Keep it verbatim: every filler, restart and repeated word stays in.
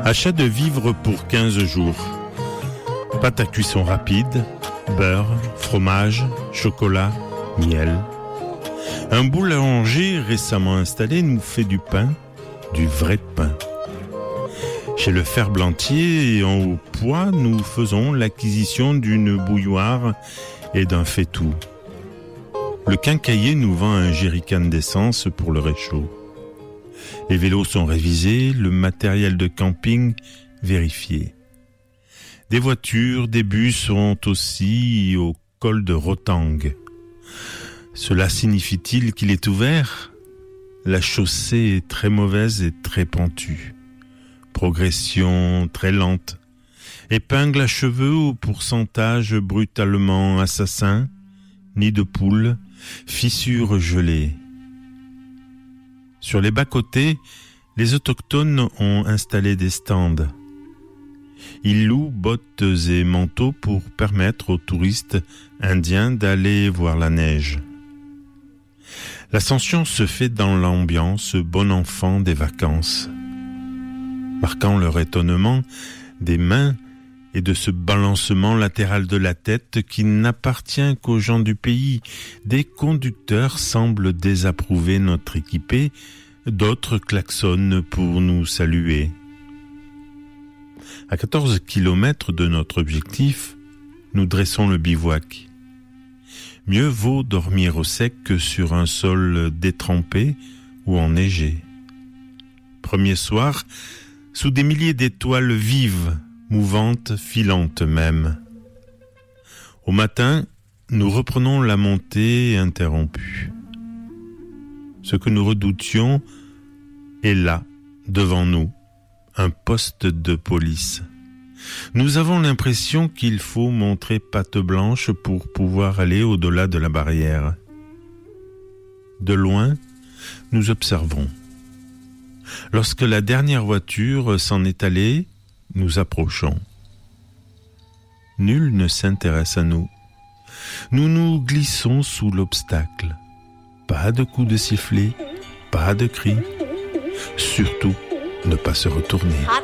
Achat de vivres pour quinze jours. Pâte à cuisson rapide, beurre, fromage, chocolat, miel. Un boulanger récemment installé nous fait du pain, du vrai pain. Chez le ferblantier en haut poids, nous faisons l'acquisition d'une bouilloire et d'un faitout. Le quincaillier nous vend un jerrycan d'essence pour le réchaud. Les vélos sont révisés, le matériel de camping vérifié. Des voitures, des bus sont aussi au col de Rotang. Cela signifie-t-il qu'il est ouvert ? La chaussée est très mauvaise et très pentue. Progression très lente. Épingle à cheveux au pourcentage brutalement assassin. Nid de poule, fissures gelées. Sur les bas-côtés, les autochtones ont installé des stands. Ils louent bottes et manteaux pour permettre aux touristes indiens d'aller voir la neige. L'ascension se fait dans l'ambiance bon enfant des vacances, marquant leur étonnement des mains et de ce balancement latéral de la tête qui n'appartient qu'aux gens du pays. Des conducteurs semblent désapprouver notre équipée, d'autres klaxonnent pour nous saluer. À quatorze kilomètres de notre objectif, nous dressons le bivouac. Mieux vaut dormir au sec que sur un sol détrempé ou enneigé. Premier soir, sous des milliers d'étoiles vives, mouvantes, filantes même. Au matin, nous reprenons la montée interrompue. Ce que nous redoutions est là, devant nous, un poste de police. Nous avons l'impression qu'il faut montrer patte blanche pour pouvoir aller au-delà de la barrière. De loin, nous observons. Lorsque la dernière voiture s'en est allée, nous approchons. Nul ne s'intéresse à nous. Nous nous glissons sous l'obstacle. Pas de coups de sifflet, pas de cris. Surtout, ne pas se retourner.